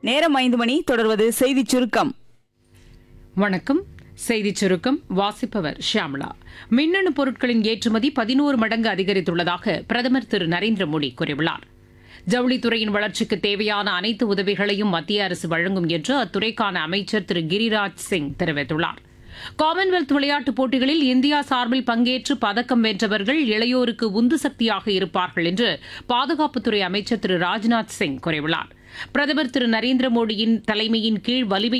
நேரம் 5 மணி. தொடர்வது செய்திச் சுருக்கம். வணக்கம். செய்திச் சுருக்கம் வாசிப்பவர் ஷியாமளா. மின்னணு பொருட்களின் ஏற்றுமதி 11 மடங்கு அதிகரித்துள்ளதாக பிரதமர் திரு நரேந்திர மோடி கூறியுள்ளார். ஜவுளித்துறையின் வளர்ச்சிக்கு தேவையான அனைத்து உதவிகளையும் மத்திய அரசு வழங்கும் என்று அத்துறைக்கான அமைச்சர் திரு கிரிராஜ் சிங் தெரிவித்துள்ளார். காமன்வெல்த் விளையாட்டுப் போட்டிகளில் இந்தியா சார்பில் பங்கேற்று பதக்கம் வென்றவர்கள் இளையோருக்கு உந்து சக்தியாக இருப்பார்கள் என்று பாதுகாப்புத்துறை அமைச்சர் திரு ராஜ்நாத் சிங் கூறியுள்ளார். பிரதமர் திரு நரேந்திர மோடியின் தலைமையின் கீழ் வலிமை